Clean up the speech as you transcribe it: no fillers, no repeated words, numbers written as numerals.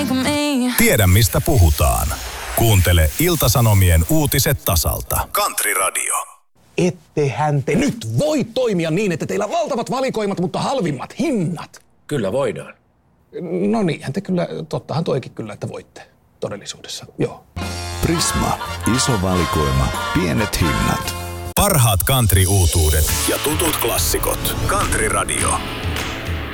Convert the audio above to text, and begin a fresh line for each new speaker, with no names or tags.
like me.
Tiedä mistä puhutaan. Kuuntele Ilta-Sanomien uutiset tasalta. Country Radio.
Ettehän te nyt voi toimia niin, että teillä on valtavat valikoimat, mutta halvimmat hinnat.
Kyllä voidaan.
No niinhän te kyllä, tottahan toikin kyllä, että voitte todellisuudessa, joo.
Prisma, iso valikoima, pienet hinnat.
Parhaat country-uutuudet ja tutut klassikot. Country Radio.